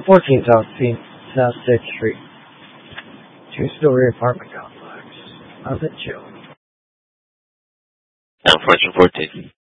14 South 6th Street. 2-story apartment complex. How's it chill? Fortune 14.